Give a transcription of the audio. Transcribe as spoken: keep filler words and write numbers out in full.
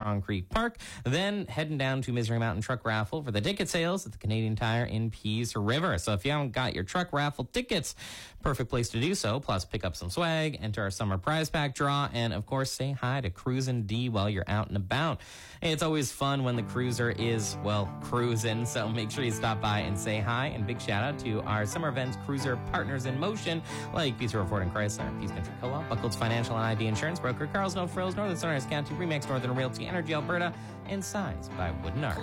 on Creek Park. Then heading down to Misery Mountain Truck Raffle for the ticket sales at the Canadian Tire in Peace River. So if you haven't got your truck raffle tickets, perfect place to do so. Plus, pick up some swag, enter our summer prize pack draw, and of course, say hi to Cruisin' D while you're out and about. Hey, it's always fun when the cruiser is, well, cruising, so make sure you stop by and say hi. And big shout out to our summer events cruiser partners in motion, like Peace River Ford and Chrysler, Peace Country Co-op, Buckles Financial and I D Insurance Broker, Carl's No Frills, Northern Sunrise County, Remax Northern Realty, Energy Alberta, and Signs by Wooden Arc.